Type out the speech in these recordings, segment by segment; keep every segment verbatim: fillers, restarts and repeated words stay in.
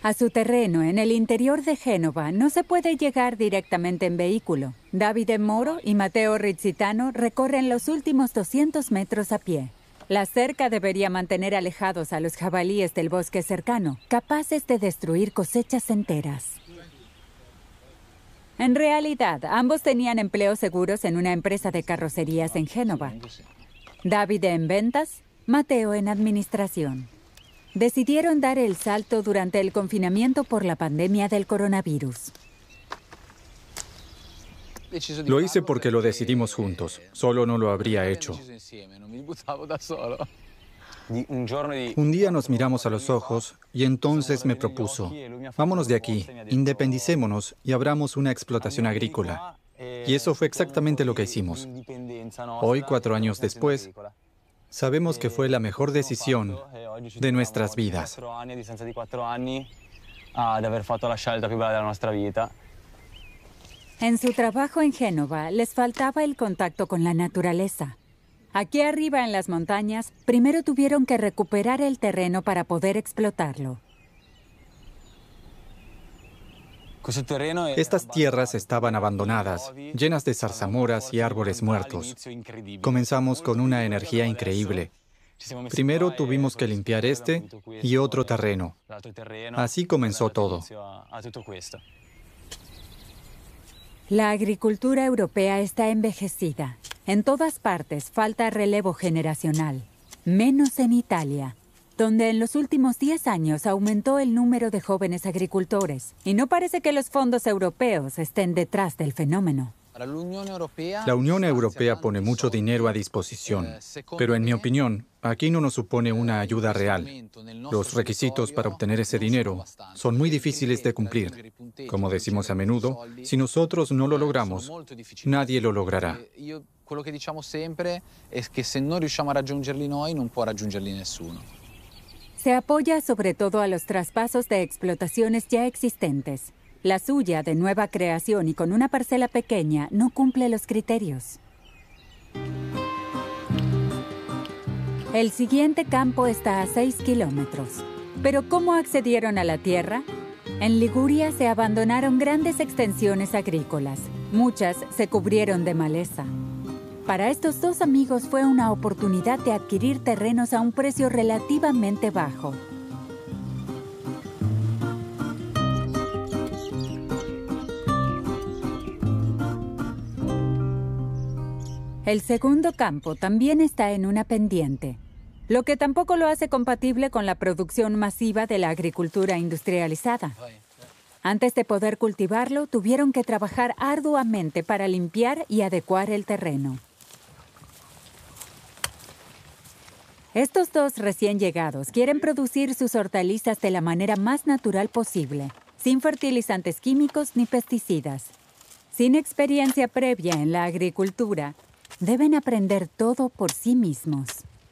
A su terreno en el interior de Génova no se puede llegar directamente en vehículo. Davide Moro y Matteo Rizzitano recorren los últimos doscientos metros a pie. La cerca debería mantener alejados a los jabalíes del bosque cercano, capaces de destruir cosechas enteras. En realidad, ambos tenían empleos seguros en una empresa de carrocerías en Génova. Davide en ventas, Matteo en administración. Decidieron dar el salto durante el confinamiento por la pandemia del coronavirus. Lo hice porque lo decidimos juntos. Solo no lo habría hecho. Un día nos miramos a los ojos y entonces me propuso: vámonos de aquí, independicémonos y abramos una explotación agrícola. Y eso fue exactamente lo que hicimos. Hoy, cuatro años después, sabemos que fue la mejor decisión de nuestras vidas. En su trabajo en Génova les faltaba el contacto con la naturaleza. Aquí arriba en las montañas, primero tuvieron que recuperar el terreno para poder explotarlo. Estas tierras estaban abandonadas, llenas de zarzamoras y árboles muertos. Comenzamos con una energía increíble. Primero tuvimos que limpiar este y otro terreno. Así comenzó todo. La agricultura europea está envejecida. En todas partes falta relevo generacional, menos en Italia, donde en los últimos diez años aumentó el número de jóvenes agricultores, y no parece que los fondos europeos estén detrás del fenómeno. La Unión Europea pone mucho dinero a disposición, pero en mi opinión, aquí no nos supone una ayuda real. Los requisitos para obtener ese dinero son muy difíciles de cumplir. Como decimos a menudo, si nosotros no lo logramos, nadie lo logrará. Quello che diciamo sempre è che se non riusciamo a raggiungerli noi, non può raggiungerli nessuno. Se apoya sobre todo a los traspasos de explotaciones ya existentes. La suya, de nueva creación y con una parcela pequeña, no cumple los criterios. El siguiente campo está a seis kilómetros. ¿Pero cómo accedieron a la tierra? En Liguria se abandonaron grandes extensiones agrícolas. Muchas se cubrieron de maleza. Para estos dos amigos fue una oportunidad de adquirir terrenos a un precio relativamente bajo. El segundo campo también está en una pendiente, lo que tampoco lo hace compatible con la producción masiva de la agricultura industrializada. Antes de poder cultivarlo, tuvieron que trabajar arduamente para limpiar y adecuar el terreno. Estos dos recién llegados quieren producir sus hortalizas de la manera más natural posible, sin fertilizantes químicos ni pesticidas. Sin experiencia previa en la agricultura, deben aprender todo por sí mismos.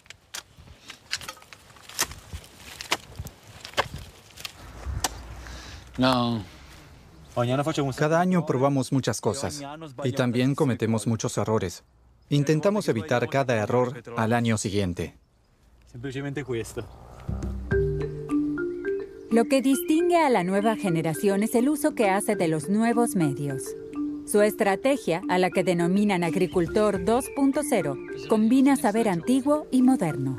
No. Cada año probamos muchas cosas y también cometemos muchos errores. Intentamos evitar cada error al año siguiente. Lo que distingue a la nueva generación es el uso que hace de los nuevos medios. Su estrategia, a la que denominan Agricultor dos punto cero, combina saber antiguo y moderno.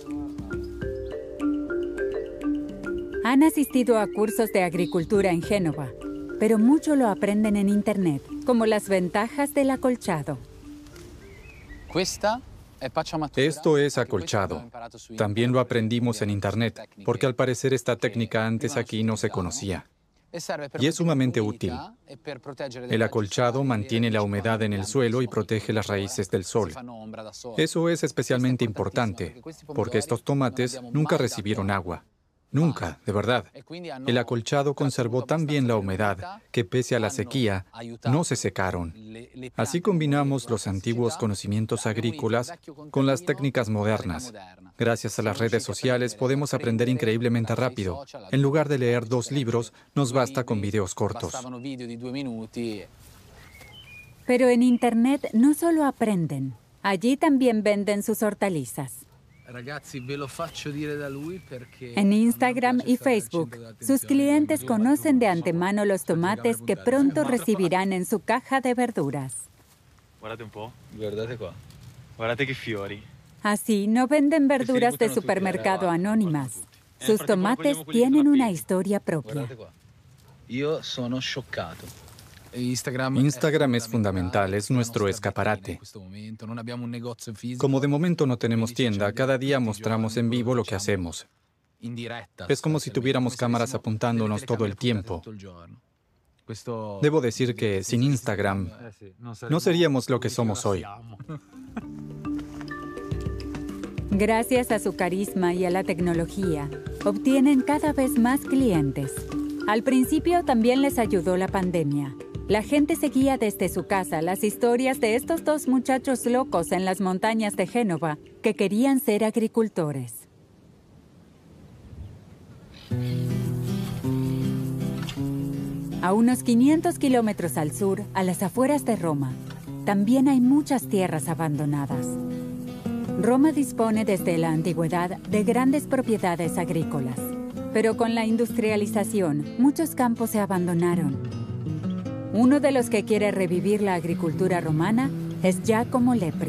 Han asistido a cursos de agricultura en Génova, pero mucho lo aprenden en Internet, como las ventajas del acolchado. Esto es acolchado. También lo aprendimos en Internet, porque al parecer esta técnica antes aquí no se conocía. Y es sumamente útil. El acolchado mantiene la humedad en el suelo y protege las raíces del sol. Eso es especialmente importante, porque estos tomates nunca recibieron agua. Nunca, de verdad. El acolchado conservó tan bien la humedad que, pese a la sequía, no se secaron. Así combinamos los antiguos conocimientos agrícolas con las técnicas modernas. Gracias a las redes sociales podemos aprender increíblemente rápido. En lugar de leer dos libros, nos basta con videos cortos. Pero en Internet no solo aprenden. Allí también venden sus hortalizas. En Instagram y Facebook, sus clientes conocen de antemano los tomates que pronto recibirán en su caja de verduras. Guardate un po'. Guardate qua. Guardate che fiori. Así no venden verduras de supermercado anónimas. Sus tomates tienen una historia propia. Yo sono scioccato. Instagram es fundamental, es nuestro escaparate. Como de momento no tenemos tienda, cada día mostramos en vivo lo que hacemos. Es como si tuviéramos cámaras apuntándonos todo el tiempo. Debo decir que sin Instagram no seríamos lo que somos hoy. Gracias a su carisma y a la tecnología, obtienen cada vez más clientes. Al principio también les ayudó la pandemia. La gente seguía desde su casa las historias de estos dos muchachos locos en las montañas de Génova que querían ser agricultores. A unos quinientos kilómetros al sur, a las afueras de Roma, también hay muchas tierras abandonadas. Roma dispone desde la antigüedad de grandes propiedades agrícolas, pero con la industrialización, muchos campos se abandonaron. Uno de los que quiere revivir la agricultura romana es Giacomo Lepri.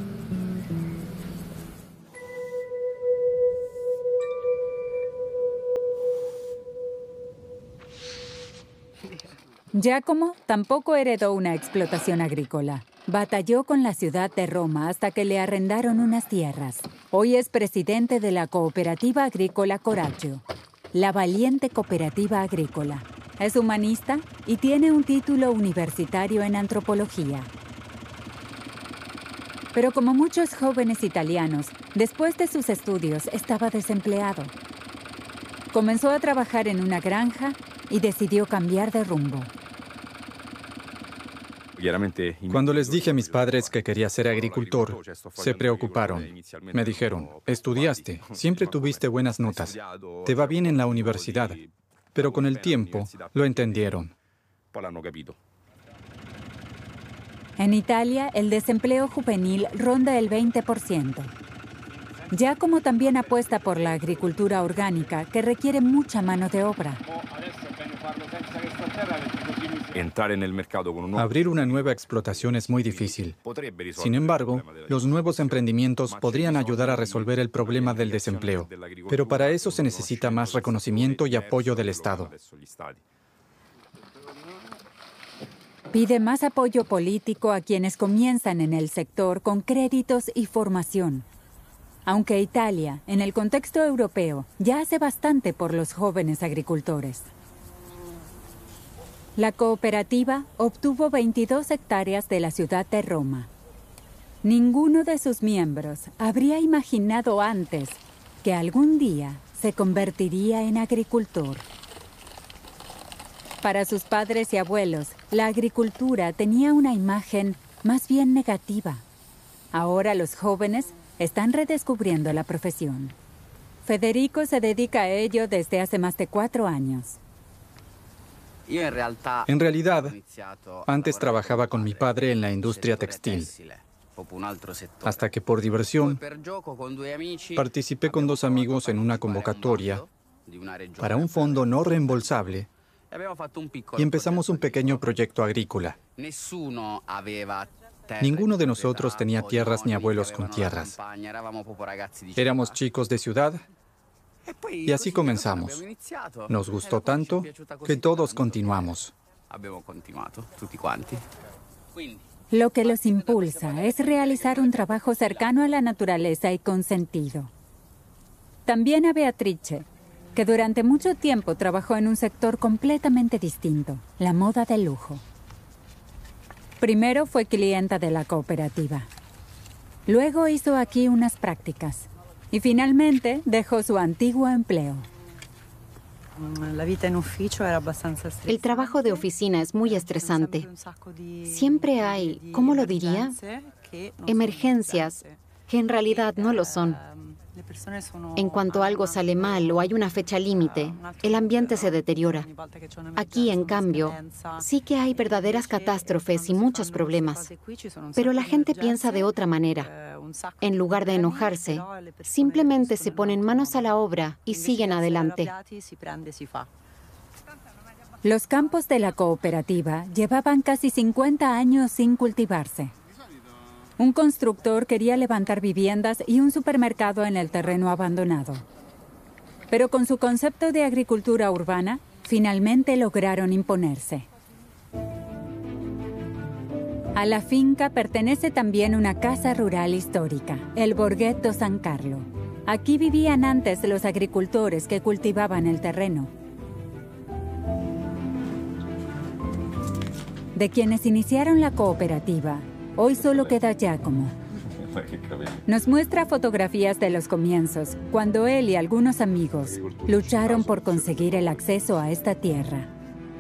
Giacomo tampoco heredó una explotación agrícola. Batalló con la ciudad de Roma hasta que le arrendaron unas tierras. Hoy es presidente de la cooperativa agrícola Coraggio, la valiente cooperativa agrícola. Es humanista y tiene un título universitario en antropología. Pero como muchos jóvenes italianos, después de sus estudios estaba desempleado. Comenzó a trabajar en una granja y decidió cambiar de rumbo. Cuando les dije a mis padres que quería ser agricultor, se preocuparon. Me dijeron, estudiaste, siempre tuviste buenas notas, te va bien en la universidad. Pero con el tiempo lo entendieron. En Italia, el desempleo juvenil ronda el veinte por ciento. Giacomo también apuesta por la agricultura orgánica, que requiere mucha mano de obra. Abrir una nueva explotación es muy difícil. Sin embargo, los nuevos emprendimientos podrían ayudar a resolver el problema del desempleo. Pero para eso se necesita más reconocimiento y apoyo del Estado. Pide más apoyo político a quienes comienzan en el sector con créditos y formación. Aunque Italia, en el contexto europeo, ya hace bastante por los jóvenes agricultores. La cooperativa obtuvo veintidós hectáreas de la ciudad de Roma. Ninguno de sus miembros habría imaginado antes que algún día se convertiría en agricultor. Para sus padres y abuelos, la agricultura tenía una imagen más bien negativa. Ahora los jóvenes están redescubriendo la profesión. Federico se dedica a ello desde hace más de cuatro años. En realidad, antes trabajaba con mi padre en la industria textil, hasta que por diversión participé con dos amigos en una convocatoria para un fondo no reembolsable y empezamos un pequeño proyecto agrícola. Ninguno de nosotros tenía tierras ni abuelos con tierras. Éramos chicos de ciudad y así comenzamos. Nos gustó tanto que todos continuamos. Lo que los impulsa es realizar un trabajo cercano a la naturaleza y con sentido. También a Beatrice, que durante mucho tiempo trabajó en un sector completamente distinto, la moda de lujo. Primero fue clienta de la cooperativa. Luego hizo aquí unas prácticas. Y finalmente dejó su antiguo empleo. El trabajo de oficina es muy estresante. Siempre hay, ¿cómo lo diría? Emergencias, que en realidad no lo son. En cuanto algo sale mal o hay una fecha límite, el ambiente se deteriora. Aquí, en cambio, sí que hay verdaderas catástrofes y muchos problemas. Pero la gente piensa de otra manera. En lugar de enojarse, simplemente se ponen manos a la obra y siguen adelante. Los campos de la cooperativa llevaban casi cincuenta años sin cultivarse. Un constructor quería levantar viviendas y un supermercado en el terreno abandonado. Pero con su concepto de agricultura urbana, finalmente lograron imponerse. A la finca pertenece también una casa rural histórica, el Borghetto San Carlo. Aquí vivían antes los agricultores que cultivaban el terreno. De quienes iniciaron la cooperativa, hoy solo queda Giacomo. Nos muestra fotografías de los comienzos, cuando él y algunos amigos lucharon por conseguir el acceso a esta tierra.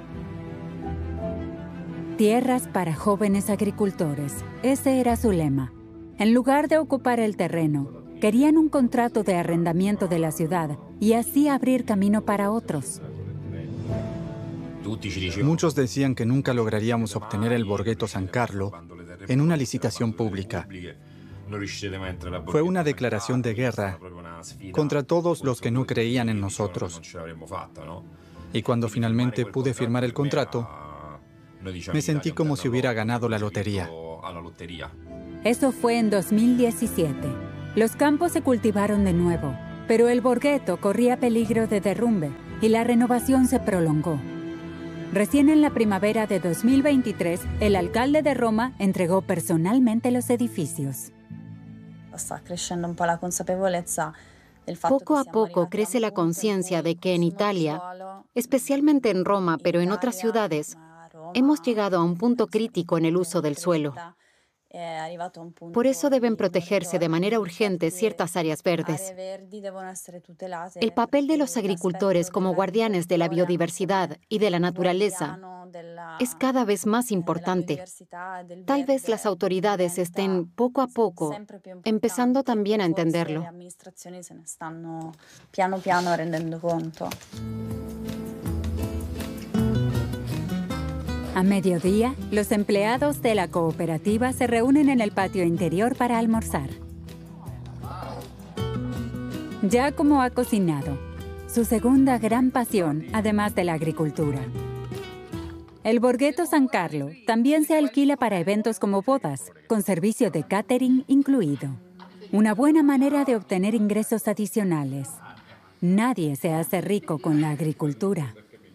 Tierras para jóvenes agricultores. Ese era su lema. En lugar de ocupar el terreno, querían un contrato de arrendamiento de la ciudad y así abrir camino para otros. Muchos decían que nunca lograríamos obtener el Borghetto San Carlo en una licitación pública. Fue una declaración de guerra contra todos los que no creían en nosotros. Y cuando finalmente pude firmar el contrato, me sentí como si hubiera ganado la lotería. Eso fue en dos mil diecisiete. Los campos se cultivaron de nuevo, pero el Borghetto corría peligro de derrumbe y la renovación se prolongó. Recién en la primavera de dos mil veintitrés, el alcalde de Roma entregó personalmente los edificios. Poco a poco crece la conciencia de que en Italia, especialmente en Roma, pero en otras ciudades, hemos llegado a un punto crítico en el uso del suelo. Por eso deben protegerse de manera urgente ciertas áreas verdes. El papel de los agricultores como guardianes de la biodiversidad y de la naturaleza es cada vez más importante. Tal vez las autoridades estén poco a poco empezando también a entenderlo. A mediodía, los empleados de la cooperativa se reúnen en el patio interior para almorzar. Giacomo ha cocinado, su segunda gran pasión, además de la agricultura. El Borghetto San Carlo también se alquila para eventos como bodas, con servicio de catering incluido. Una buena manera de obtener ingresos adicionales. Nadie se hace rico con la agricultura.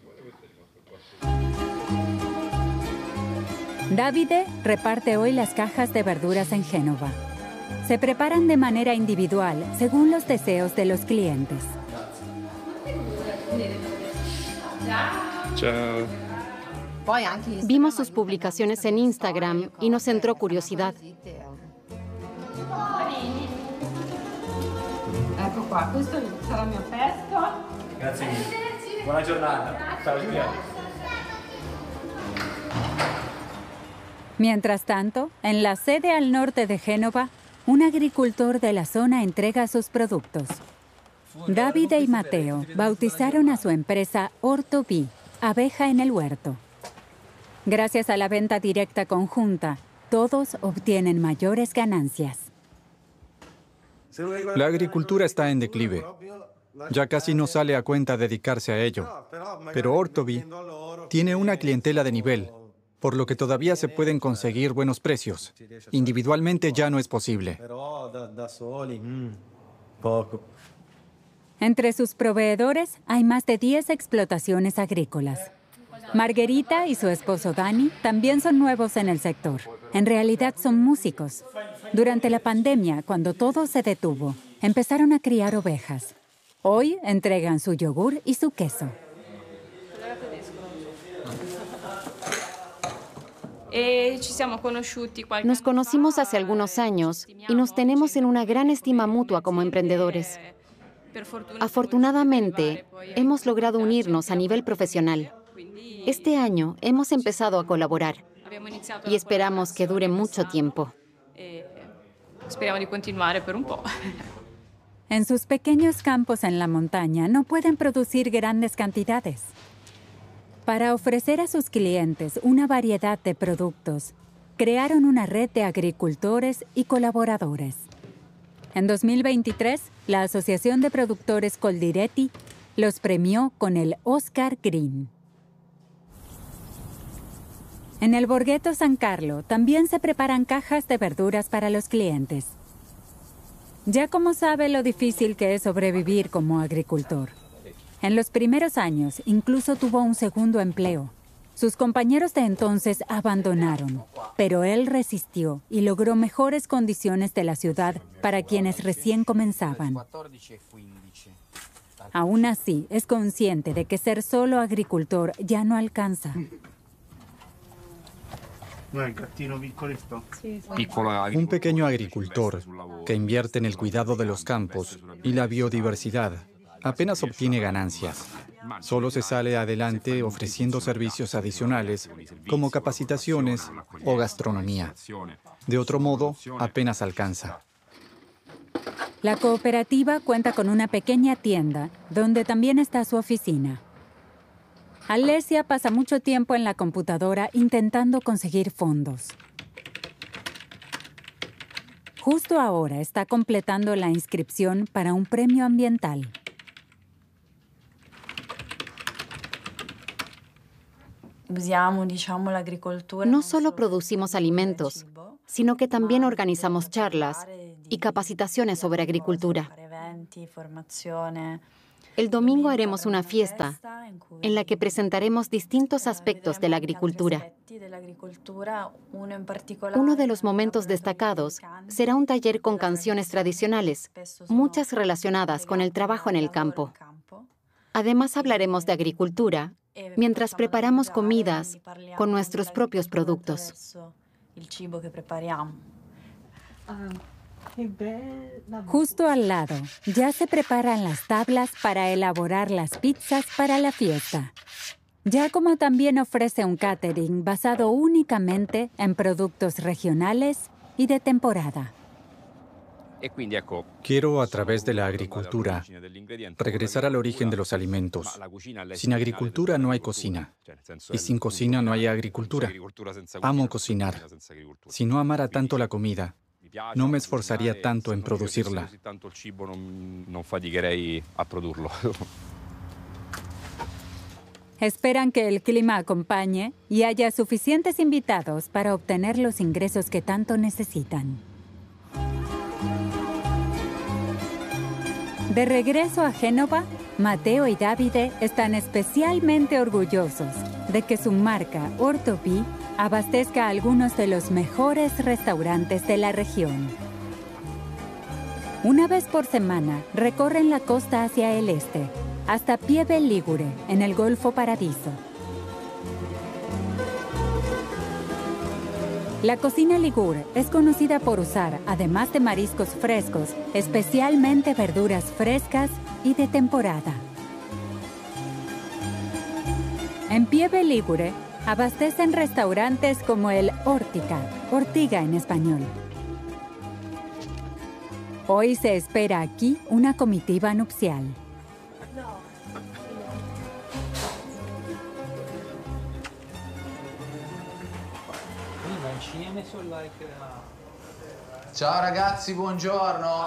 Davide reparte hoy las cajas de verduras en Génova. Se preparan de manera individual según los deseos de los clientes. Chao. Vimos sus publicaciones en Instagram y nos entró curiosidad. Ecco qua, questo sarà il mio pesto. Grazie mille. Buona giornata. Ciao Giulia. Mientras tanto, en la sede al norte de Génova, un agricultor de la zona entrega sus productos. Davide y Matteo bautizaron a su empresa Orto B, abeja en el huerto. Gracias a la venta directa conjunta, todos obtienen mayores ganancias. La agricultura está en declive. Ya casi no sale a cuenta dedicarse a ello. Pero Orto B tiene una clientela de nivel, por lo que todavía se pueden conseguir buenos precios. Individualmente ya no es posible. Entre sus proveedores hay más de diez explotaciones agrícolas. Margherita y su esposo Dani también son nuevos en el sector. En realidad son músicos. Durante la pandemia, cuando todo se detuvo, empezaron a criar ovejas. Hoy entregan su yogur y su queso. Nos conocimos hace algunos años y nos tenemos en una gran estima mutua como emprendedores. Afortunadamente, hemos logrado unirnos a nivel profesional. Este año hemos empezado a colaborar y esperamos que dure mucho tiempo. En sus pequeños campos en la montaña no pueden producir grandes cantidades. Para ofrecer a sus clientes una variedad de productos, crearon una red de agricultores y colaboradores. En dos mil veintitrés, la Asociación de Productores Coldiretti los premió con el Oscar Green. En el Borghetto San Carlo también se preparan cajas de verduras para los clientes. Giacomo sabe lo difícil que es sobrevivir como agricultor. En los primeros años incluso tuvo un segundo empleo. Sus compañeros de entonces abandonaron, pero él resistió y logró mejores condiciones de la ciudad para quienes recién comenzaban. Aún así, es consciente de que ser solo agricultor ya no alcanza. Un pequeño agricultor que invierte en el cuidado de los campos y la biodiversidad apenas obtiene ganancias. Solo se sale adelante ofreciendo servicios adicionales como capacitaciones o gastronomía. De otro modo, apenas alcanza. La cooperativa cuenta con una pequeña tienda donde también está su oficina. Alessia pasa mucho tiempo en la computadora intentando conseguir fondos. Justo ahora está completando la inscripción para un premio ambiental. No solo producimos alimentos, sino que también organizamos charlas y capacitaciones sobre agricultura. El domingo haremos una fiesta en la que presentaremos distintos aspectos de la agricultura. Uno de los momentos destacados será un taller con canciones tradicionales, muchas relacionadas con el trabajo en el campo. Además hablaremos de agricultura mientras preparamos comidas con nuestros propios productos. Justo al lado, ya se preparan las tablas para elaborar las pizzas para la fiesta. Giacomo también ofrece un catering basado únicamente en productos regionales y de temporada. Quiero, a través de la agricultura, regresar al origen de los alimentos. Sin agricultura no hay cocina. Y sin cocina no hay agricultura. Amo cocinar. Si no amara tanto la comida, no me esforzaría tanto en producirla. Esperan que el clima acompañe y haya suficientes invitados para obtener los ingresos que tanto necesitan. De regreso a Génova, Matteo y Davide están especialmente orgullosos de que su marca Orto B abastezca a algunos de los mejores restaurantes de la región. Una vez por semana recorren la costa hacia el este, hasta Pieve Ligure, en el Golfo Paradiso. La cocina ligure es conocida por usar, además de mariscos frescos, especialmente verduras frescas y de temporada. En Pieve Ligure abastecen restaurantes como el Ortica, Ortiga en español. Hoy se espera aquí una comitiva nupcial. Ciao ragazzi, buongiorno.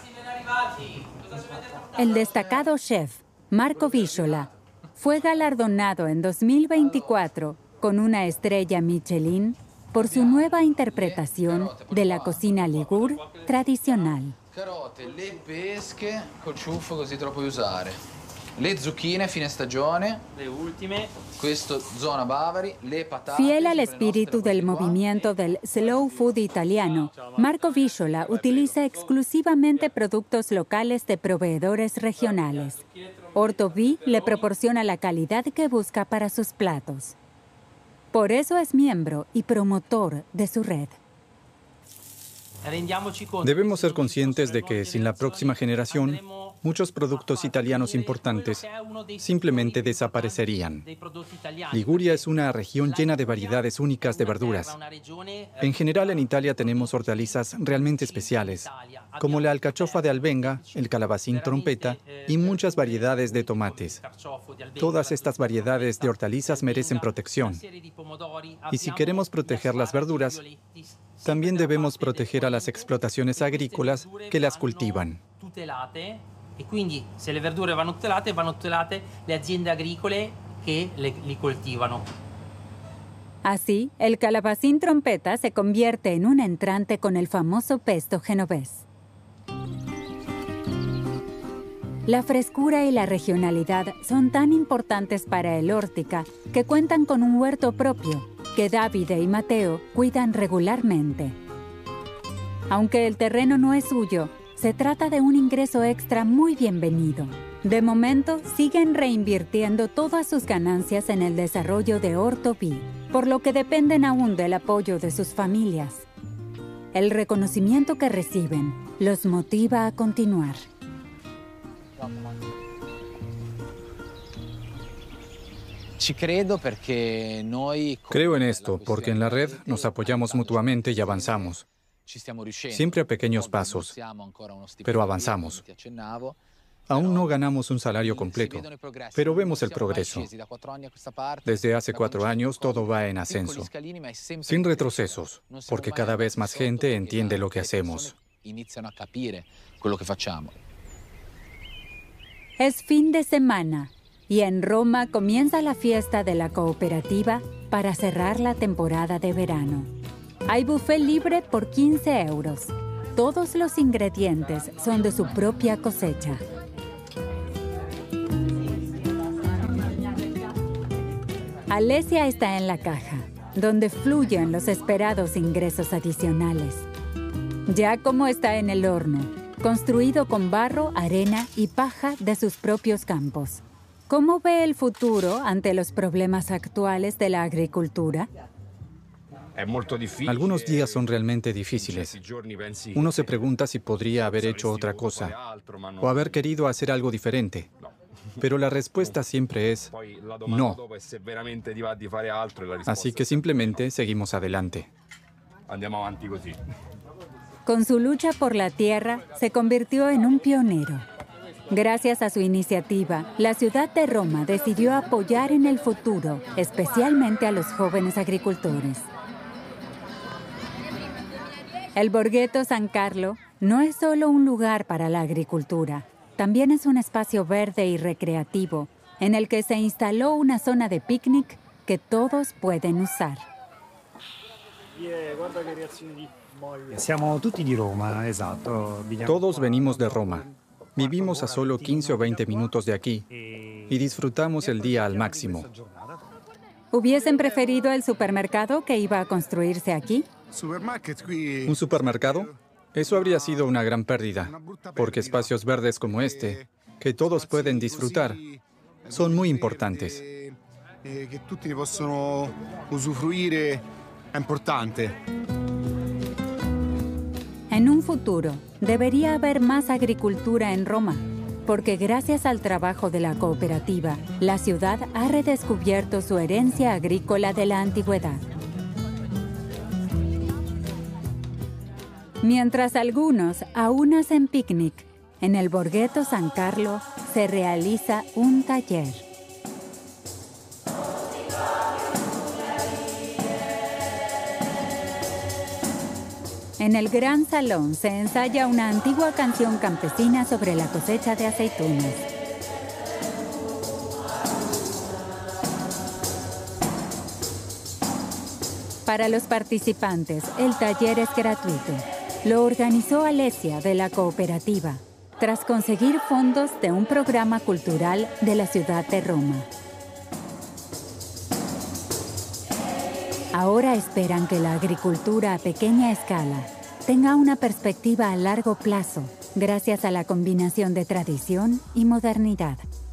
El destacado chef Marco Visciola fue galardonado en dos mil veinticuatro con una estrella Michelin por su nueva interpretación de la cocina ligur tradicional. Carote, le pesche col ciuffo così te lo puoi usare. Le zucchine fine stagione, le ultime, questo zona Bavary, le patate. Fiel al espíritu del movimiento del slow food italiano, Marco Visciola utiliza exclusivamente productos locales de proveedores regionales. Orto B le proporciona la calidad que busca para sus platos. Por eso es miembro y promotor de su red. Debemos ser conscientes de que sin la próxima generación muchos productos italianos importantes simplemente desaparecerían. Liguria es una región llena de variedades únicas de verduras. En general, en Italia tenemos hortalizas realmente especiales, como la alcachofa de albenga, el calabacín trompeta y muchas variedades de tomates. Todas estas variedades de hortalizas merecen protección. Y si queremos proteger las verduras, también debemos proteger a las explotaciones agrícolas que las cultivan. E quindi se le verdure vanno tutelate, vanno tutelate le aziende agricole che le, li coltivano. Así, el calabacín trompeta se convierte en un entrante con el famoso pesto genovés. La frescura y la regionalidad son tan importantes para el Órtica que cuentan con un huerto propio que Davide y Matteo cuidan regularmente. Aunque el terreno no es suyo, se trata de un ingreso extra muy bienvenido. De momento, siguen reinvirtiendo todas sus ganancias en el desarrollo de Orto B, por lo que dependen aún del apoyo de sus familias. El reconocimiento que reciben los motiva a continuar. Creo en esto porque en la red nos apoyamos mutuamente y avanzamos. Siempre a pequeños pasos, pero avanzamos. Aún no ganamos un salario completo, pero vemos el progreso. Desde hace cuatro años todo va en ascenso, sin retrocesos, porque cada vez más gente entiende lo que hacemos. Es fin de semana y en Roma comienza la fiesta de la cooperativa para cerrar la temporada de verano. Hay buffet libre por quince euros. Todos los ingredientes son de su propia cosecha. Alessia está en la caja, donde fluyen los esperados ingresos adicionales. Giacomo está en el horno, construido con barro, arena y paja de sus propios campos. ¿Cómo ve el futuro ante los problemas actuales de la agricultura? Algunos días son realmente difíciles. Uno se pregunta si podría haber hecho otra cosa o haber querido hacer algo diferente. Pero la respuesta siempre es no. Así que simplemente seguimos adelante. Con su lucha por la tierra, se convirtió en un pionero. Gracias a su iniciativa, la ciudad de Roma decidió apoyar en el futuro, especialmente a los jóvenes agricultores. El Borghetto San Carlo no es solo un lugar para la agricultura, también es un espacio verde y recreativo en el que se instaló una zona de picnic que todos pueden usar. Todos venimos de Roma. Vivimos a solo quince o veinte minutos de aquí y disfrutamos el día al máximo. ¿Hubiesen preferido el supermercado que iba a construirse aquí? ¿Un supermercado? Eso habría sido una gran pérdida, porque espacios verdes como este, que todos pueden disfrutar, son muy importantes. Que tutti possono usufruire è importante. En un futuro, debería haber más agricultura en Roma, porque gracias al trabajo de la cooperativa, la ciudad ha redescubierto su herencia agrícola de la antigüedad. Mientras algunos aún hacen picnic, en el Borghetto San Carlo se realiza un taller. En el gran salón se ensaya una antigua canción campesina sobre la cosecha de aceitunas. Para los participantes, el taller es gratuito. Lo organizó Alessia de la cooperativa, tras conseguir fondos de un programa cultural de la ciudad de Roma. Ahora esperan que la agricultura a pequeña escala tenga una perspectiva a largo plazo, gracias a la combinación de tradición y modernidad.